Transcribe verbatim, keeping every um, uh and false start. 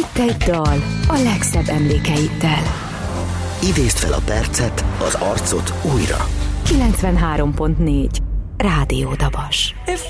Itt egy dal a legszebb emlékeiddel. Idézd fel a percet, az arcot újra. kilencvenhárom pont négy Rádió Dabas. If